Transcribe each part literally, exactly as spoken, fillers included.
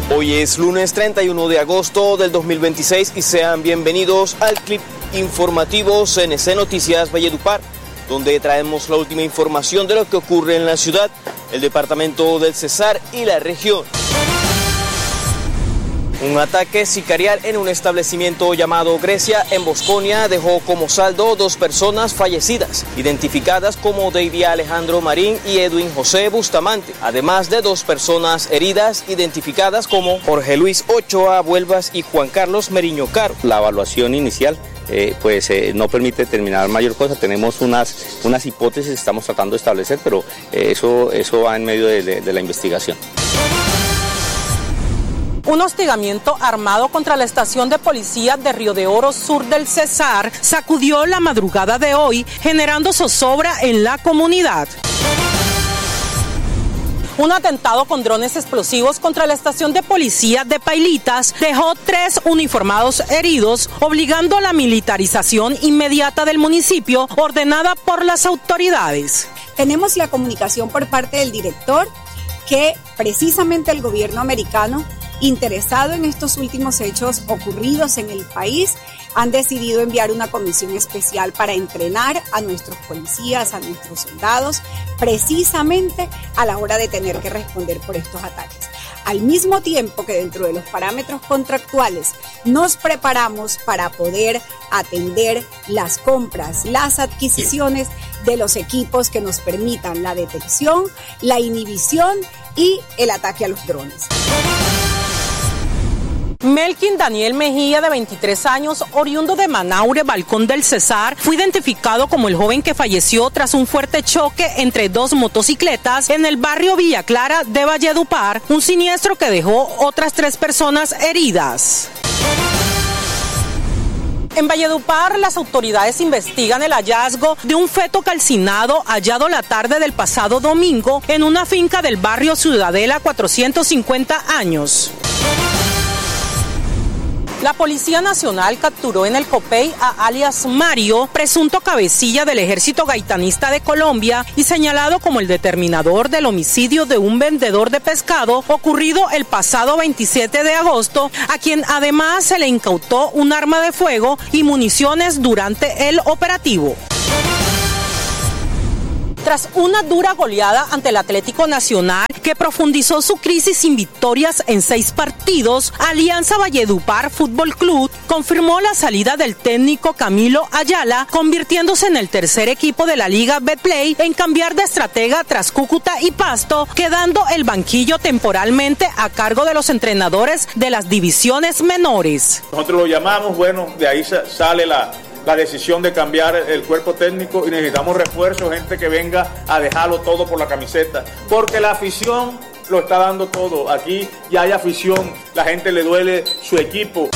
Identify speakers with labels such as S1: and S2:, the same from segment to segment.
S1: Hoy es lunes treinta y uno de agosto del dos mil veintiséis y sean bienvenidos al clip informativo C N C Noticias Valledupar, donde traemos la última información de lo que ocurre en la ciudad, el departamento del Cesar y la región. Un ataque sicarial en un establecimiento llamado Grecia en Bosconia dejó como saldo dos personas fallecidas, identificadas como David Alejandro Marín y Edwin José Bustamante, además de dos personas heridas identificadas como Jorge Luis Ochoa Vuelvas y Juan Carlos Meriño Caro.
S2: La evaluación inicial eh, pues eh, no permite determinar mayor cosa. Tenemos unas, unas hipótesis que estamos tratando de establecer, pero eh, eso, eso va en medio de, de, de la investigación.
S3: Un hostigamiento armado contra la estación de policía de Río de Oro Sur del Cesar sacudió la madrugada de hoy, generando zozobra en la comunidad. Un atentado con drones explosivos contra la estación de policía de Pailitas dejó tres uniformados heridos, obligando a la militarización inmediata del municipio ordenada por las autoridades.
S4: Tenemos la comunicación por parte del director que precisamente el gobierno americano, interesado en estos últimos hechos ocurridos en el país, han decidido enviar una comisión especial para entrenar a nuestros policías, a nuestros soldados, precisamente a la hora de tener que responder por estos ataques. Al mismo tiempo que dentro de los parámetros contractuales nos preparamos para poder atender las compras, las adquisiciones de los equipos que nos permitan la detección, la inhibición y el ataque a los drones.
S3: Melkin Daniel Mejía, de veintitrés años, oriundo de Manaure, Balcón del Cesar, fue identificado como el joven que falleció tras un fuerte choque entre dos motocicletas en el barrio Villa Clara de Valledupar, un siniestro que dejó otras tres personas heridas. En Valledupar, las autoridades investigan el hallazgo de un feto calcinado hallado la tarde del pasado domingo en una finca del barrio Ciudadela, cuatrocientos cincuenta años. La Policía Nacional capturó en el Copey a alias Mario, presunto cabecilla del Ejército Gaitanista de Colombia y señalado como el determinador del homicidio de un vendedor de pescado ocurrido el pasado veintisiete de agosto, a quien además se le incautó un arma de fuego y municiones durante el operativo. Tras una dura goleada ante el Atlético Nacional, que profundizó su crisis sin victorias en seis partidos, Alianza Valledupar Fútbol Club confirmó la salida del técnico Camilo Ayala, convirtiéndose en el tercer equipo de la Liga Betplay en cambiar de estratega tras Cúcuta y Pasto, quedando el banquillo temporalmente a cargo de los entrenadores de las divisiones menores.
S5: Nosotros lo llamamos, bueno, de ahí sale la... la decisión de cambiar el cuerpo técnico y necesitamos refuerzos, gente que venga a dejarlo todo por la camiseta, porque la afición lo está dando todo. Aquí ya hay afición, la gente le duele su equipo.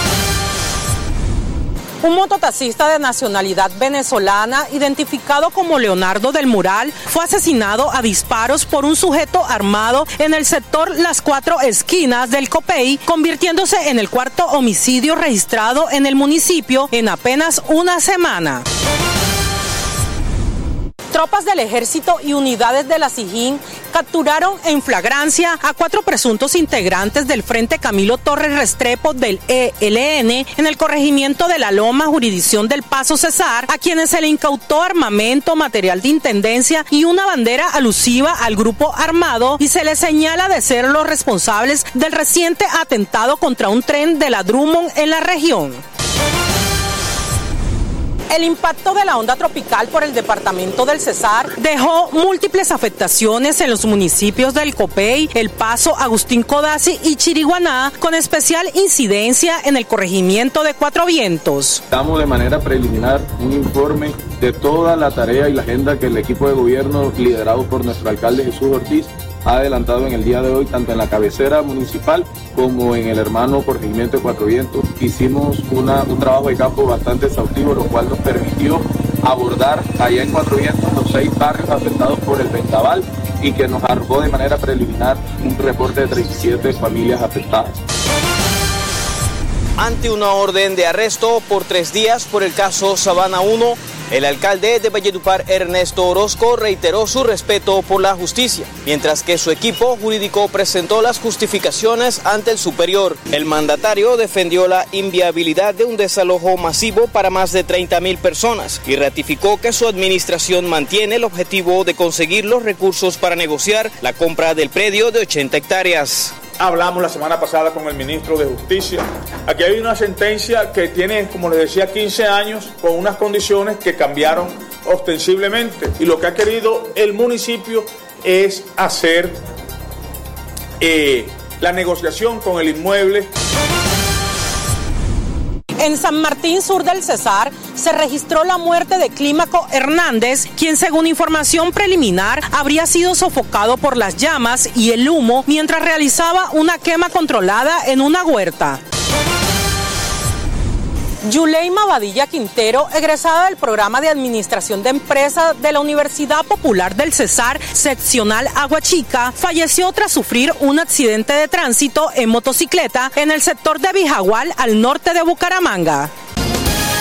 S3: Un mototaxista de nacionalidad venezolana, identificado como Leonardo del Mural, fue asesinado a disparos por un sujeto armado en el sector Las Cuatro Esquinas del Copey, convirtiéndose en el cuarto homicidio registrado en el municipio en apenas una semana. Tropas del ejército y unidades de la SIJIN capturaron en flagrancia a cuatro presuntos integrantes del Frente Camilo Torres Restrepo del E L N en el corregimiento de La Loma, jurisdicción del Paso Cesar, a quienes se le incautó armamento, material de intendencia y una bandera alusiva al grupo armado, y se les señala de ser los responsables del reciente atentado contra un tren de la Drummond en la región. El impacto de la onda tropical por el departamento del Cesar dejó múltiples afectaciones en los municipios del Copey, El Paso, Agustín Codazzi y Chiriguaná, con especial incidencia en el corregimiento de Cuatro Vientos.
S6: Damos de manera preliminar un informe de toda la tarea y la agenda que el equipo de gobierno liderado por nuestro alcalde Jesús Ortiz ha adelantado en el día de hoy, tanto en la cabecera municipal como en el hermano corregimiento de Cuatro Vientos. Hicimos una, un trabajo de campo bastante exhaustivo, lo cual nos permitió abordar allá en Cuatro Vientos los seis barrios afectados por el vendaval y que nos arrojó de manera preliminar un reporte de treinta y siete familias afectadas.
S1: Ante una orden de arresto por tres días por el caso Sabana uno, El alcalde de Valledupar, Ernesto Orozco, reiteró su respeto por la justicia, mientras que su equipo jurídico presentó las justificaciones ante el superior. El mandatario defendió la inviabilidad de un desalojo masivo para más de treinta mil personas y ratificó que su administración mantiene el objetivo de conseguir los recursos para negociar la compra del predio de ochenta hectáreas.
S5: Hablamos la semana pasada con el ministro de Justicia. Aquí hay una sentencia que tiene, como les decía, quince años con unas condiciones que cambiaron ostensiblemente. Y lo que ha querido el municipio es hacer eh, la negociación con el inmueble.
S3: En San Martín Sur del Cesar se registró la muerte de Clímaco Hernández, quien según información preliminar habría sido sofocado por las llamas y el humo mientras realizaba una quema controlada en una huerta. Yuleima Badilla Quintero, egresada del programa de Administración de Empresas de la Universidad Popular del Cesar, seccional Aguachica, falleció tras sufrir un accidente de tránsito en motocicleta en el sector de Bijagual, al norte de Bucaramanga.